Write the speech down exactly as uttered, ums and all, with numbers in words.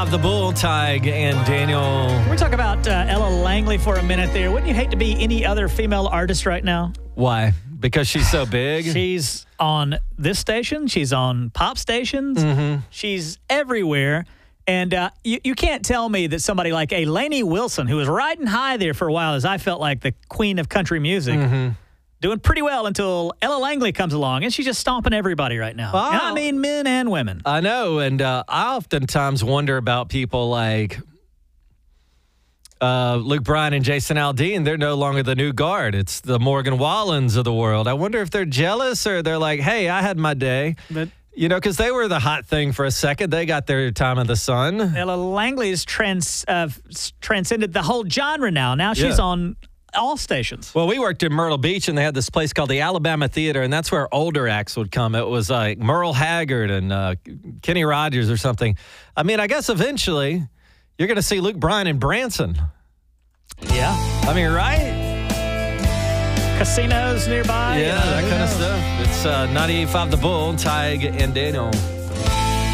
The Bull, Tig, and Daniel. We're talking about uh, Ella Langley for a minute there. Wouldn't you hate to be any other female artist right now? Why? Because she's so big? She's on this station. She's on pop stations. Mm-hmm. She's everywhere. And uh, you, you can't tell me that somebody like a Lainey Wilson, who was riding high there for a while as I felt like the queen of country music, mm-hmm. doing pretty well until Ella Langley comes along, and she's just stomping everybody right now. Oh. And I mean men and women. I know, and uh, I oftentimes wonder about people like uh, Luke Bryan and Jason Aldean. They're no longer the new guard. It's the Morgan Wallens of the world. I wonder if they're jealous or they're like, hey, I had my day. But You know, because they were the hot thing for a second. They got their time in the sun. Ella Langley has trans, uh, transcended the whole genre now. Now she's Yeah. on all stations. Well, we worked in Myrtle Beach, and they had this place called the Alabama Theater, and that's where older acts would come. It was like Merle Haggard and uh, Kenny Rogers or something. I mean, I guess eventually you're going to see Luke Bryan and Branson. Yeah. I mean, right? Casinos nearby. Yeah, you know, that who kind of knows? stuff. It's uh, ninety-eight point five The Bull, Tig, and Daniel.